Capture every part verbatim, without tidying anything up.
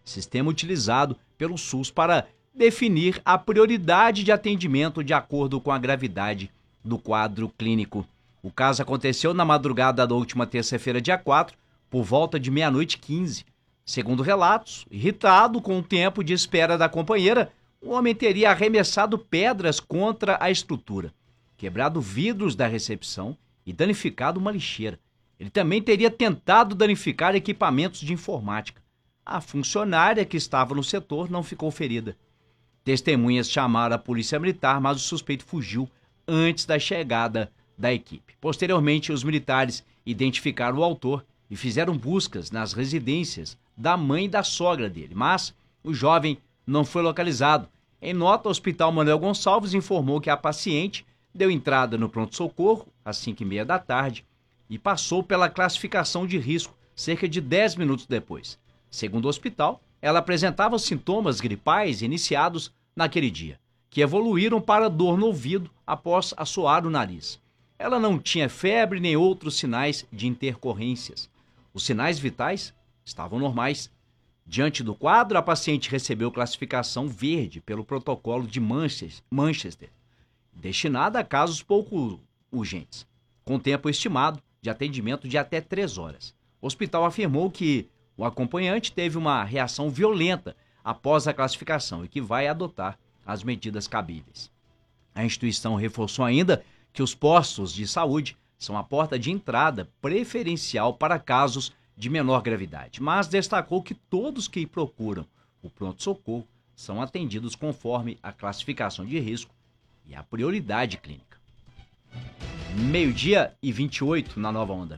sistema utilizado pelo SUS para definir a prioridade de atendimento de acordo com a gravidade do quadro clínico. O caso aconteceu na madrugada da última terça-feira, dia quatro, por volta de meia-noite e quinze. Segundo relatos, irritado com o tempo de espera da companheira, o homem teria arremessado pedras contra a estrutura, quebrado vidros da recepção e danificado uma lixeira. Ele também teria tentado danificar equipamentos de informática. A funcionária que estava no setor não ficou ferida. Testemunhas chamaram a polícia militar, mas o suspeito fugiu antes da chegada da equipe. Posteriormente, os militares identificaram o autor e fizeram buscas nas residências da mãe e da sogra dele, mas o jovem não foi localizado. Em nota, o Hospital Manuel Gonçalves informou que a paciente deu entrada no pronto-socorro às cinco e meia da tarde e passou pela classificação de risco cerca de dez minutos depois. Segundo o hospital, ela apresentava sintomas gripais iniciados naquele dia, que evoluíram para dor no ouvido após assoar o nariz. Ela não tinha febre nem outros sinais de intercorrências. Os sinais vitais estavam normais. Diante do quadro, a paciente recebeu classificação verde pelo protocolo de Manchester, destinada a casos pouco urgentes, com tempo estimado de atendimento de até três horas. O hospital afirmou que o acompanhante teve uma reação violenta após a classificação e que vai adotar as medidas cabíveis. A instituição reforçou ainda que os postos de saúde são a porta de entrada preferencial para casos de menor gravidade, mas destacou que todos que procuram o pronto-socorro são atendidos conforme a classificação de risco e a prioridade clínica. Meio-dia e vinte e oito na Nova Onda.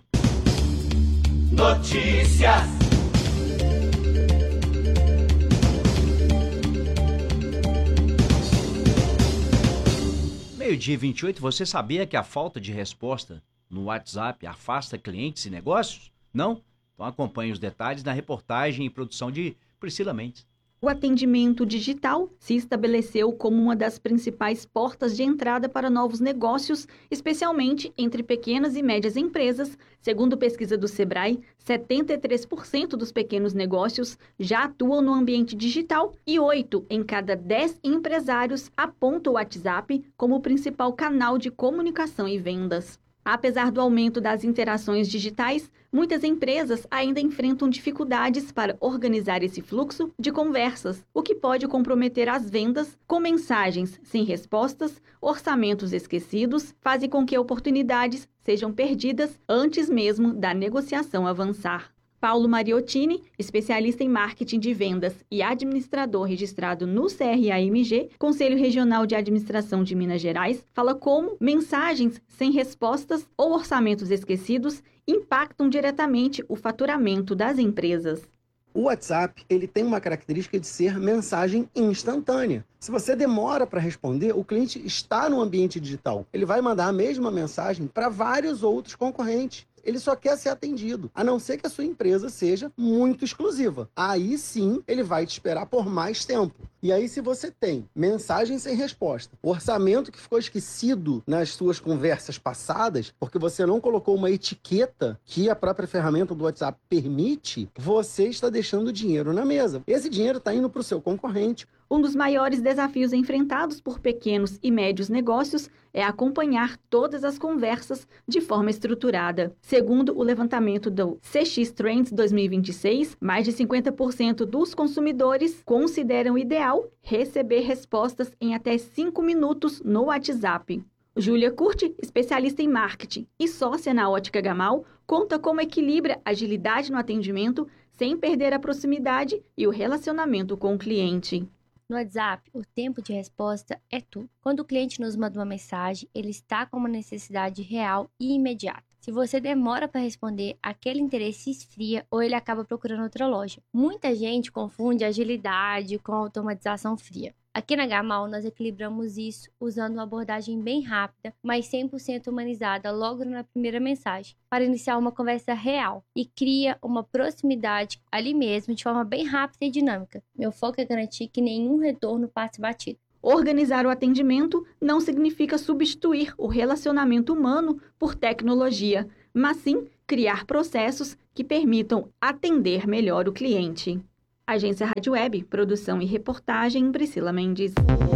Notícias. Meio-dia e vinte e oito, você sabia que a falta de resposta no WhatsApp afasta clientes e negócios? Não? Então acompanhe os detalhes na reportagem e produção de Priscila Mendes. O atendimento digital se estabeleceu como uma das principais portas de entrada para novos negócios, especialmente entre pequenas e médias empresas. Segundo pesquisa do Sebrae, setenta e três por cento dos pequenos negócios já atuam no ambiente digital e oito em cada dez empresários apontam o WhatsApp como o principal canal de comunicação e vendas. Apesar do aumento das interações digitais, muitas empresas ainda enfrentam dificuldades para organizar esse fluxo de conversas, o que pode comprometer as vendas com mensagens sem respostas, orçamentos esquecidos, fazem com que oportunidades sejam perdidas antes mesmo da negociação avançar. Paulo Mariottini, especialista em marketing de vendas e administrador registrado no C R A M G, Conselho Regional de Administração de Minas Gerais, fala como mensagens sem respostas ou orçamentos esquecidos impactam diretamente o faturamento das empresas. O WhatsApp, ele tem uma característica de ser mensagem instantânea. Se você demora para responder, o cliente está no ambiente digital. Ele vai mandar a mesma mensagem para vários outros concorrentes. Ele só quer ser atendido, a não ser que a sua empresa seja muito exclusiva. Aí sim, ele vai te esperar por mais tempo. E aí, se você tem mensagem sem resposta, orçamento que ficou esquecido nas suas conversas passadas, porque você não colocou uma etiqueta que a própria ferramenta do WhatsApp permite, você está deixando dinheiro na mesa. Esse dinheiro está indo para o seu concorrente. Um dos maiores desafios enfrentados por pequenos e médios negócios é acompanhar todas as conversas de forma estruturada. Segundo o levantamento do C X Trends dois mil e vinte e seis, mais de cinquenta por cento dos consumidores consideram ideal receber respostas em até cinco minutos no WhatsApp. Júlia Curti, especialista em marketing e sócia na Ótica Gamal, conta como equilibra agilidade no atendimento sem perder a proximidade e o relacionamento com o cliente. No WhatsApp, o tempo de resposta é tudo. Quando o cliente nos manda uma mensagem, ele está com uma necessidade real e imediata. Se você demora para responder, aquele interesse esfria ou ele acaba procurando outra loja. Muita gente confunde agilidade com automatização fria. Aqui na Gamal, nós equilibramos isso usando uma abordagem bem rápida, mas cem por cento humanizada logo na primeira mensagem, para iniciar uma conversa real e cria uma proximidade ali mesmo de forma bem rápida e dinâmica. Meu foco é garantir que nenhum retorno passe batido. Organizar o atendimento não significa substituir o relacionamento humano por tecnologia, mas sim criar processos que permitam atender melhor o cliente. Agência Rádio Web, produção e reportagem, Priscila Mendes.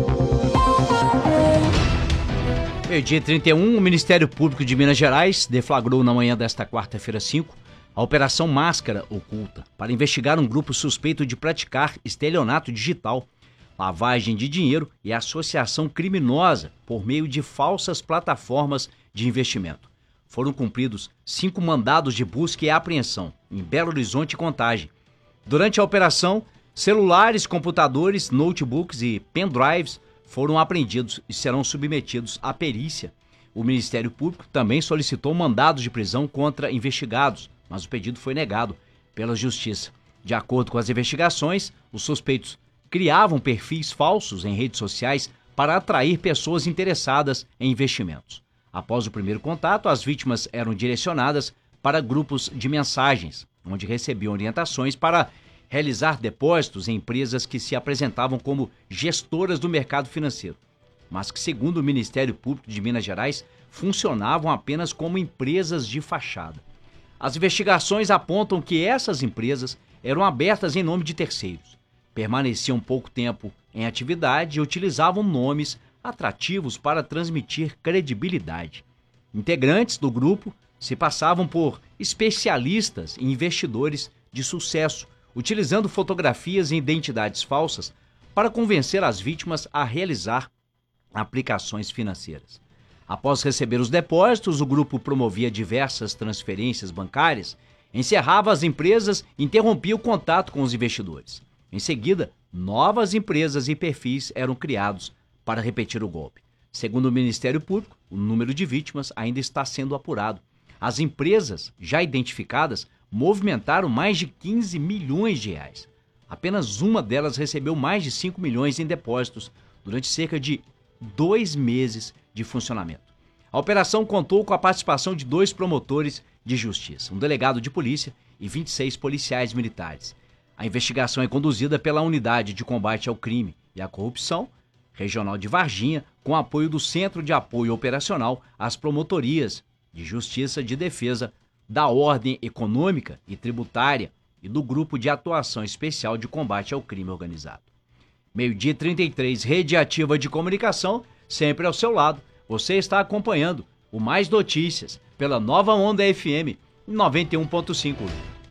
Meio-dia trinta e um, o Ministério Público de Minas Gerais deflagrou na manhã desta quarta-feira cinco a Operação Máscara Oculta para investigar um grupo suspeito de praticar estelionato digital, lavagem de dinheiro e associação criminosa por meio de falsas plataformas de investimento. Foram cumpridos cinco mandados de busca e apreensão em Belo Horizonte e Contagem. Durante a operação, celulares, computadores, notebooks e pendrives foram apreendidos e serão submetidos à perícia. O Ministério Público também solicitou mandados de prisão contra investigados, mas o pedido foi negado pela Justiça. De acordo com as investigações, os suspeitos criavam perfis falsos em redes sociais para atrair pessoas interessadas em investimentos. Após o primeiro contato, as vítimas eram direcionadas para grupos de mensagens, onde recebiam orientações para realizar depósitos em empresas que se apresentavam como gestoras do mercado financeiro, mas que, segundo o Ministério Público de Minas Gerais, funcionavam apenas como empresas de fachada. As investigações apontam que essas empresas eram abertas em nome de terceiros, permaneciam pouco tempo em atividade e utilizavam nomes atrativos para transmitir credibilidade. Integrantes do grupo se passavam por especialistas e investidores de sucesso, utilizando fotografias e identidades falsas para convencer as vítimas a realizar aplicações financeiras. Após receber os depósitos, o grupo promovia diversas transferências bancárias, encerrava as empresas e interrompia o contato com os investidores. Em seguida, novas empresas e perfis eram criados para repetir o golpe. Segundo o Ministério Público, o número de vítimas ainda está sendo apurado. As empresas já identificadas movimentaram mais de quinze milhões de reais. Apenas uma delas recebeu mais de cinco milhões em depósitos durante cerca de dois meses de funcionamento. A operação contou com a participação de dois promotores de justiça, um delegado de polícia e vinte e seis policiais militares. A investigação é conduzida pela Unidade de Combate ao Crime e à Corrupção Regional de Varginha, com apoio do Centro de Apoio Operacional às Promotorias de Justiça de Defesa da Ordem Econômica e Tributária e do Grupo de Atuação Especial de Combate ao Crime Organizado. Meio-dia trinta e três, Rede Ativa de Comunicação, sempre ao seu lado. Você está acompanhando o Mais Notícias pela Nova Onda F M noventa e um ponto cinco.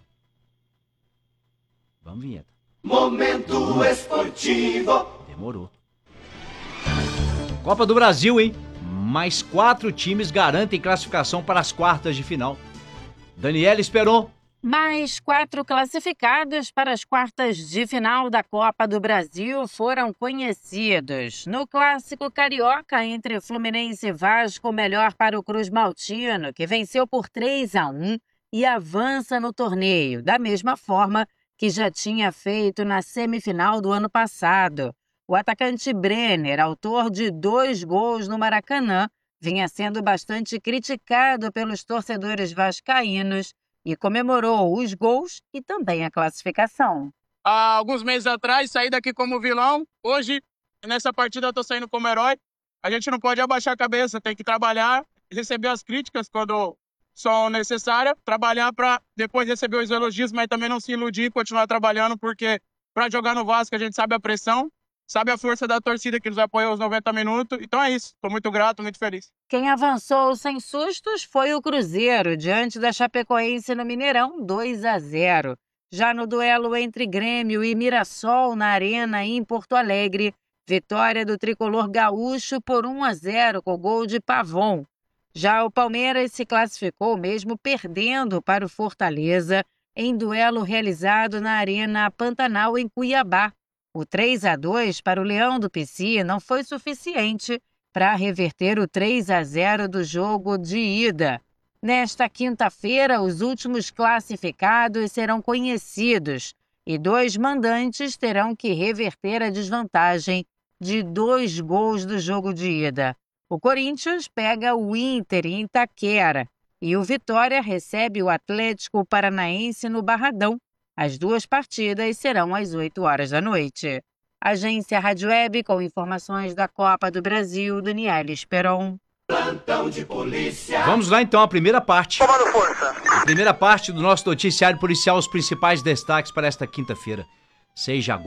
Vamos, vinheta. Momento Esportivo. Demorou. Copa do Brasil, hein? Mais quatro times garantem classificação para as quartas de final. Daniela Esperon. Mais quatro classificados para as quartas de final da Copa do Brasil foram conhecidos. No clássico carioca entre Fluminense e Vasco, melhor para o Cruz Maltino, que venceu por três a um e avança no torneio, da mesma forma que já tinha feito na semifinal do ano passado. O atacante Brenner, autor de dois gols no Maracanã, vinha sendo bastante criticado pelos torcedores vascaínos e comemorou os gols e também a classificação. Há alguns meses atrás, saí daqui como vilão. Hoje, nessa partida, eu estou saindo como herói. A gente não pode abaixar a cabeça, tem que trabalhar, receber as críticas quando são necessárias, trabalhar para depois receber os elogios, mas também não se iludir e continuar trabalhando, porque para jogar no Vasco a gente sabe a pressão, sabe a força da torcida que nos apoiou aos noventa minutos. Então é isso. Estou muito grato, muito feliz. Quem avançou sem sustos foi o Cruzeiro, diante da Chapecoense no Mineirão, dois a zero. Já no duelo entre Grêmio e Mirassol, na Arena em Porto Alegre, vitória do tricolor gaúcho por um a zero com gol de Pavon. Já o Palmeiras se classificou mesmo perdendo para o Fortaleza em duelo realizado na Arena Pantanal em Cuiabá. O três a dois para o Leão do Pici não foi suficiente para reverter o três a zero do jogo de ida. Nesta quinta-feira, os últimos classificados serão conhecidos e dois mandantes terão que reverter a desvantagem de dois gols do jogo de ida. O Corinthians pega o Inter em Itaquera e o Vitória recebe o Atlético Paranaense no Barradão. As duas partidas serão às oito horas da noite. Agência Rádio Web com informações da Copa do Brasil, Daniela Esperon. Plantão de polícia. Vamos lá então, a primeira parte. Tomando força. A primeira parte do nosso noticiário policial, os principais destaques para esta quinta-feira. seja